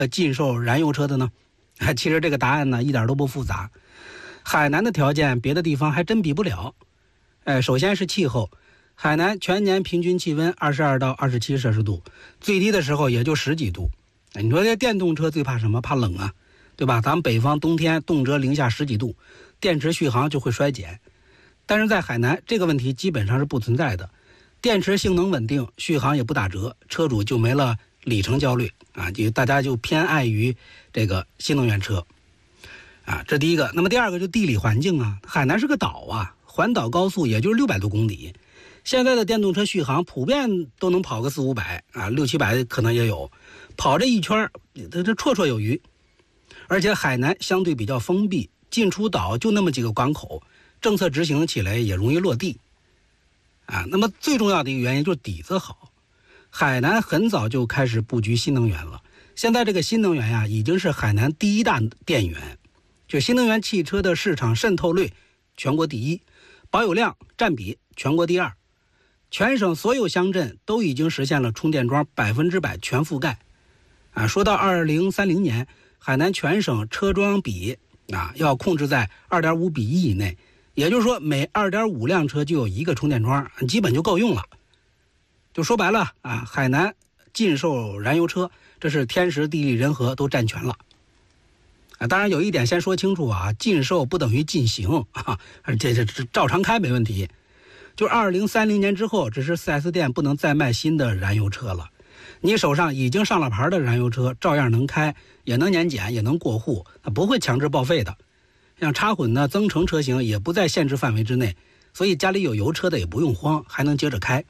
禁售燃油车的呢？其实这个答案呢一点都不复杂。海南的条件别的地方还真比不了。首先是气候，海南全年平均气温22到27摄氏度，最低的时候也就10几度。你说这电动车最怕什么？怕冷啊，对吧？咱们北方冬天动辄零下10几度，电池续航就会衰减。但是在海南这个问题基本上是不存在的，电池性能稳定，续航也不打折，车主就没了里程焦虑啊，大家就偏爱于这个新能源车啊，这第一个。那么第二个就地理环境啊，海南是个岛啊，环岛高速也就是600多公里，现在的电动车续航普遍都能跑个400-500啊，600-700可能也有，跑这一圈这绰绰有余。而且海南相对比较封闭，进出岛就那么几个港口，政策执行起来也容易落地啊。那么最重要的一个原因就是底子好，海南很早就开始布局新能源了，现在这个新能源呀已经是海南第一大电源，就新能源汽车的市场渗透率全国第一，保有量占比全国第二，全省所有乡镇都已经实现了充电桩100%全覆盖啊。说到2030年，海南全省车桩比啊要控制在2.5比1以内，也就是说每2.5辆车就有一个充电桩，基本就够用了。就说白了啊，海南禁售燃油车，这是天时地利人和都占全了啊。当然有一点先说清楚啊，禁售不等于禁行啊，这照常开没问题。就2030年之后，只是 4S 店不能再卖新的燃油车了，你手上已经上了牌的燃油车照样能开，也能年检，也能过户，不会强制报废的。像插混呢、增程车型也不在限制范围之内，所以家里有油车的也不用慌，还能接着开。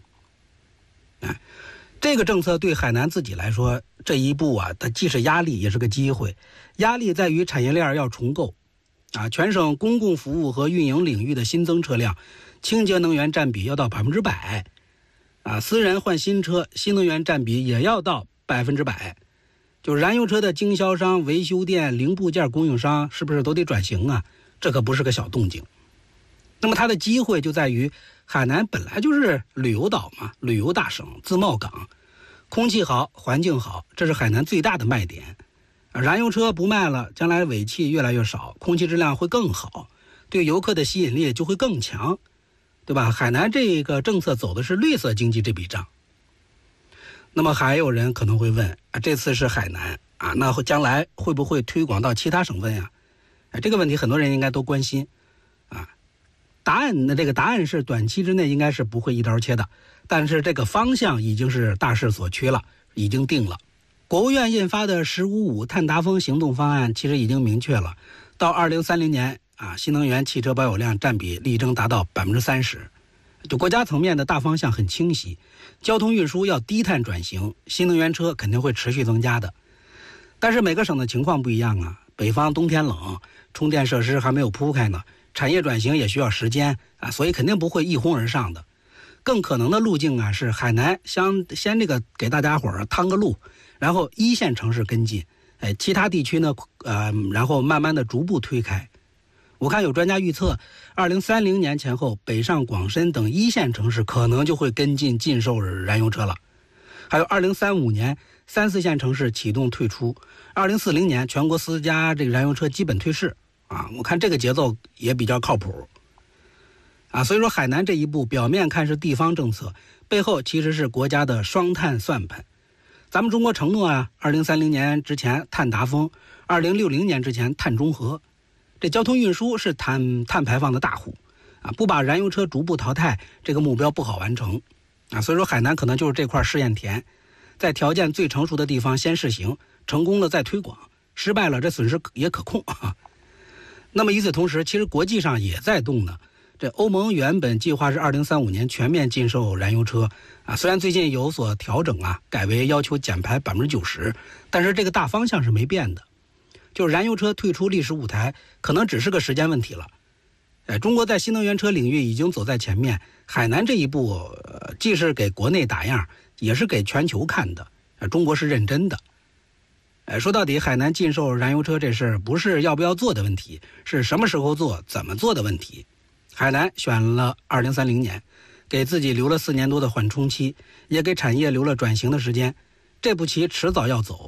这个政策对海南自己来说，这一步啊，它既是压力也是个机会。压力在于产业链要重构啊，全省公共服务和运营领域的新增车辆，清洁能源占比要到100%啊，私人换新车新能源占比也要到100%。就燃油车的经销商、维修店、零部件供应商是不是都得转型啊？这可不是个小动静。那么它的机会就在于海南本来就是旅游岛嘛，旅游大省，自贸港，空气好，环境好，这是海南最大的卖点。燃油车不卖了，将来尾气越来越少，空气质量会更好，对游客的吸引力就会更强，对吧？海南这个政策走的是绿色经济这笔账。那么还有人可能会问啊，这次是海南啊，那将来会不会推广到其他省份呀？这个问题很多人应该都关心啊。答案是短期之内应该是不会一刀切的，但是这个方向已经是大势所趋了，已经定了。国务院印发的“15+5”碳达峰行动方案其实已经明确了，到2030年啊，新能源汽车保有量占比力争达到30%。就国家层面的大方向很清晰，交通运输要低碳转型，新能源车肯定会持续增加的。但是每个省的情况不一样啊，北方冬天冷，充电设施还没有铺开呢，产业转型也需要时间啊，所以肯定不会一哄而上的。更可能的路径啊，是海南先这个给大家伙儿趟个路，然后一线城市跟进，其他地区呢，然后慢慢的逐步推开。我看有专家预测，2030年前后，北上广深等一线城市可能就会跟进禁售燃油车了。还有2035年3、4线城市启动退出，2040年全国私家这个燃油车基本退市啊。我看这个节奏也比较靠谱啊。所以说海南这一步表面看是地方政策，背后其实是国家的双碳算盘。咱们中国承诺啊，2030年之前碳达峰，2060年之前碳中和。这交通运输是碳排放的大户啊，不把燃油车逐步淘汰，这个目标不好完成啊。所以说海南可能就是这块试验田，在条件最成熟的地方先试行，成功了再推广，失败了这损失也可控啊。那么与此同时，其实国际上也在动呢。这欧盟原本计划是2035年全面禁售燃油车啊，虽然最近有所调整啊，改为要求减排90%，但是这个大方向是没变的。就是燃油车退出历史舞台，可能只是个时间问题了。中国在新能源车领域已经走在前面，海南这一步，既是给国内打样，也是给全球看的。中国是认真的。说到底，海南禁售燃油车这事儿不是要不要做的问题，是什么时候做、怎么做的问题。海南选了2030年，给自己留了4年多的缓冲期，也给产业留了转型的时间。这步棋迟早要走。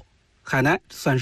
海南算是